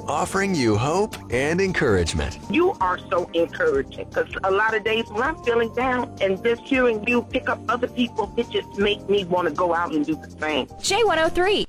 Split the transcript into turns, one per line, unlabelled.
offering you hope and encouragement.
You are so encouraging because a lot of days when I'm feeling down and just hearing you pick up other people, it just makes me want to go out and do the same.
J103.